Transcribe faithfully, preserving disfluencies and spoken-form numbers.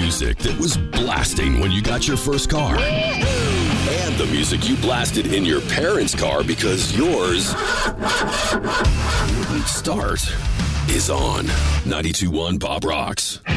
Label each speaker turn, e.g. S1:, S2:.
S1: music that was blasting when you got your first car. And the music you blasted in your parents' car because yours start is on. ninety-two point one Bob Rocks.